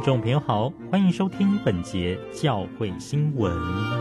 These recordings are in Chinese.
众朋友好，欢迎收听本节教会新闻。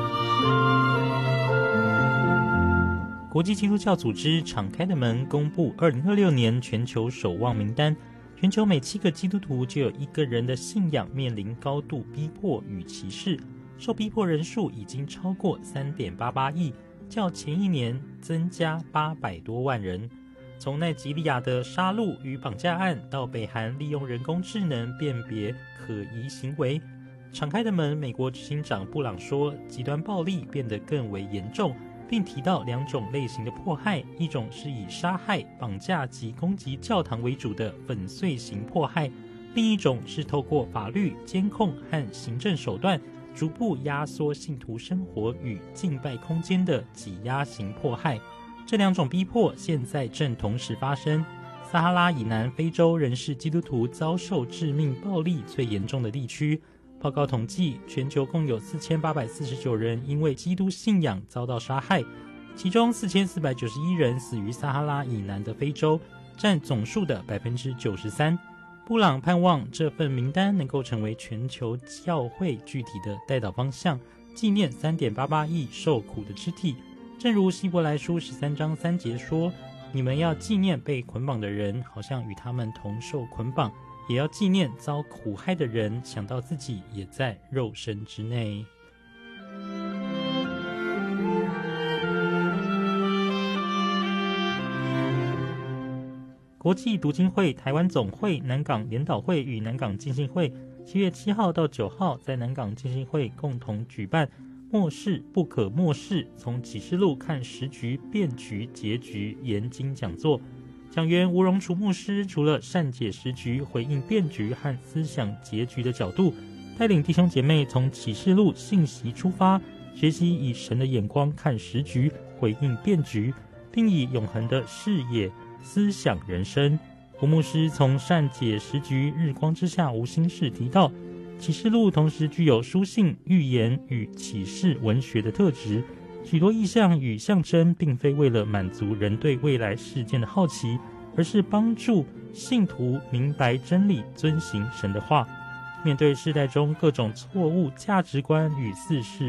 国际基督教组织敞开的门公布2026年全球守望名单，全球每7个基督徒就有1个人的信仰面临高度逼迫与歧视，受逼迫人数已经超过 3.88 亿，较前一年增加800多万人。从奈及利亚的杀戮与绑架案到北韩利用人工智能辨别可疑行为，敞开的门美国执行长布朗说，极端暴力变得更为严重，并提到2种类型的迫害，一种是以杀害、绑架及攻击教堂为主的粉碎型迫害，另一种是透过法律、监控和行政手段逐步压缩信徒生活与敬拜空间的挤压型迫害。这2种逼迫现在正同时发生。撒哈拉以南非洲仍是基督徒遭受致命暴力最严重的地区。报告统计，全球共有4849人因为基督信仰遭到杀害，其中4491人死于撒哈拉以南的非洲，占总数的 93%。布朗盼望这份名单能够成为全球教会具体的带导方向，纪念 3.88 亿受苦的肢体。正如希伯来书13章3节说，你们要纪念被捆绑的人，好像与他们同受捆绑，也要纪念遭苦害的人，想到自己也在肉身之内。国际读经会台湾总会南港联导会与南港浸信会7月7号到9号在南港浸信会共同举办末世不可漠视，从启示录看时局变局结局研经讲座。讲员吴荣楚牧师除了善解时局、回应变局和思想结局的角度，带领弟兄姐妹从启示录信息出发，学习以神的眼光看时局、回应变局，并以永恒的视野思想人生。吴牧师从善解时局日光之下无心事提到，启示录同时具有书信、预言与启示文学的特质，许多意象与象征并非为了满足人对未来事件的好奇，而是帮助信徒明白真理，遵行神的话。面对世代中各种错误价值观与似是